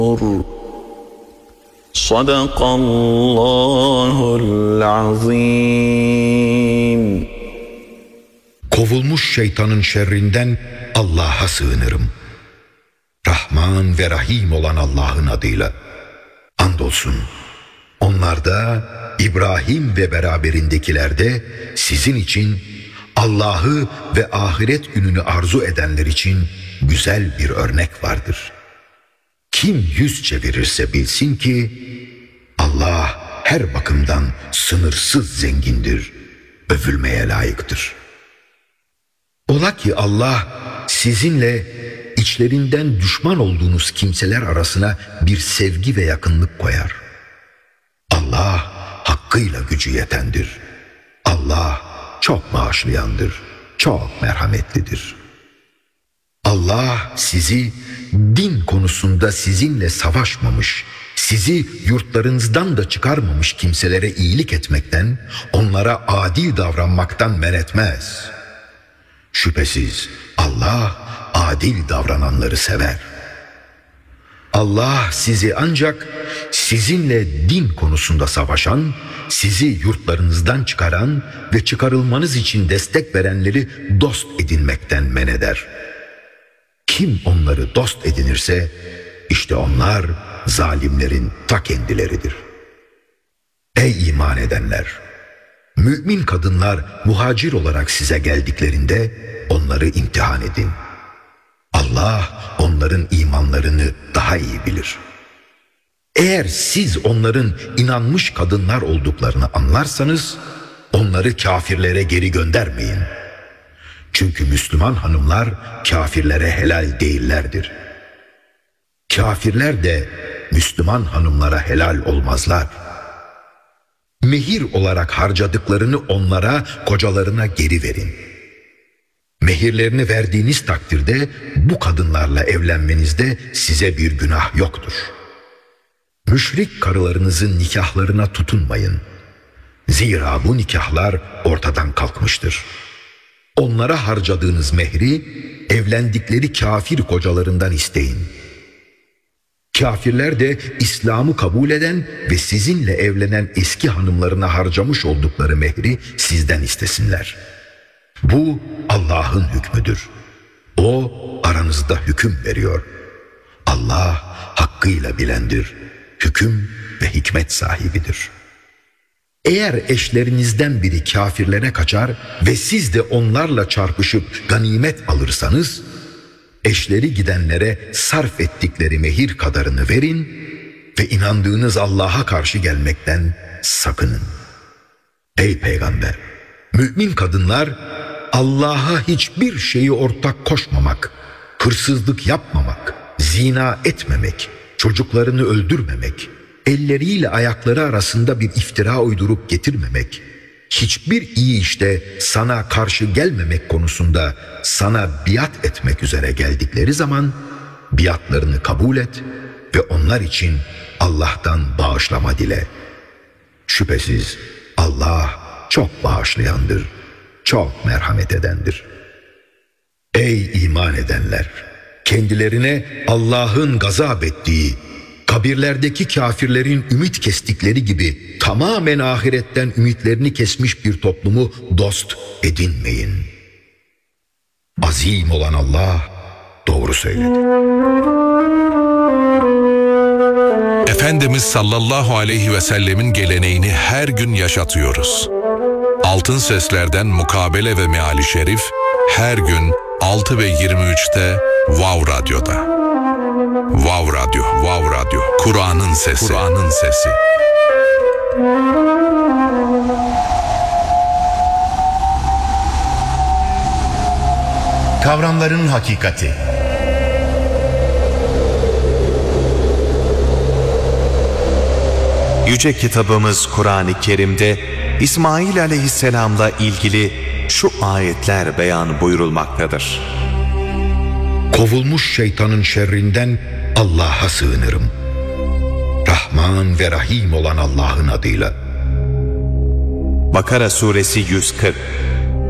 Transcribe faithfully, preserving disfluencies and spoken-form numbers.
Sadakallahul azim. Kovulmuş şeytanın şerrinden Allah'a sığınırım. Rahman ve Rahim olan Allah'ın adıyla. Andolsun onlarda, İbrahim ve beraberindekilerde sizin için, Allah'ı ve ahiret gününü arzu edenler için güzel bir örnek vardır. Kim yüz çevirirse bilsin ki Allah her bakımdan sınırsız zengindir, övülmeye layıktır. Ola ki Allah sizinle içlerinden düşman olduğunuz kimseler arasına bir sevgi ve yakınlık koyar. Allah hakkıyla gücü yetendir. Allah çok bağışlayandır, çok merhametlidir. Allah sizi din konusunda sizinle savaşmamış, sizi yurtlarınızdan da çıkarmamış kimselere iyilik etmekten, onlara adil davranmaktan men etmez. Şüphesiz Allah adil davrananları sever. Allah sizi ancak sizinle din konusunda savaşan, sizi yurtlarınızdan çıkaran ve çıkarılmanız için destek verenleri dost edinmekten men eder. Kim onları dost edinirse, işte onlar zalimlerin ta kendileridir. Ey iman edenler! Mümin kadınlar muhacir olarak size geldiklerinde onları imtihan edin. Allah onların imanlarını daha iyi bilir. Eğer siz onların inanmış kadınlar olduklarını anlarsanız, onları kafirlere geri göndermeyin. Çünkü Müslüman hanımlar kafirlere helal değillerdir. Kafirler de Müslüman hanımlara helal olmazlar. Mehir olarak harcadıklarını onlara, kocalarına geri verin. Mehirlerini verdiğiniz takdirde bu kadınlarla evlenmenizde size bir günah yoktur. Müşrik karılarınızın nikahlarına tutunmayın. Zira bu nikahlar ortadan kalkmıştır. Onlara harcadığınız mehri evlendikleri kafir kocalarından isteyin. Kafirler de İslam'ı kabul eden ve sizinle evlenen eski hanımlarına harcamış oldukları mehri sizden istesinler. Bu Allah'ın hükmüdür. O aranızda hüküm veriyor. Allah hakkıyla bilendir, hüküm ve hikmet sahibidir. Eğer eşlerinizden biri kafirlere kaçar ve siz de onlarla çarpışıp ganimet alırsanız, eşleri gidenlere sarf ettikleri mehir kadarını verin ve inandığınız Allah'a karşı gelmekten sakının. Ey Peygamber! Mümin kadınlar Allah'a hiçbir şeyi ortak koşmamak, hırsızlık yapmamak, zina etmemek, çocuklarını öldürmemek, elleriyle ayakları arasında bir iftira uydurup getirmemek, hiçbir iyi işte sana karşı gelmemek konusunda sana biat etmek üzere geldikleri zaman biatlarını kabul et ve onlar için Allah'tan bağışlama dile. Şüphesiz Allah çok bağışlayandır, çok merhamet edendir. Ey iman edenler! Kendilerine Allah'ın gazap ettiği, kabirlerdeki kafirlerin ümit kestikleri gibi tamamen ahiretten ümitlerini kesmiş bir toplumu dost edinmeyin. Azim olan Allah doğru söyledi. Efendimiz sallallahu aleyhi ve sellemin geleneğini her gün yaşatıyoruz. Altın Sesler'den Mukabele ve Meali Şerif her gün altı ve yirmi üçte Wow Radyo'da. Wow Radyo, Wow Radyo. Kur'an'ın sesi. Kur'an'ın sesi. Kavramların hakikati. Yüce kitabımız Kur'an-ı Kerim'de İsmail Aleyhisselam'la ilgili şu ayetler beyan buyurulmaktadır. Kovulmuş şeytanın şerrinden Allah'a sığınırım. Rahman ve Rahim olan Allah'ın adıyla. Bakara suresi yüz kırk.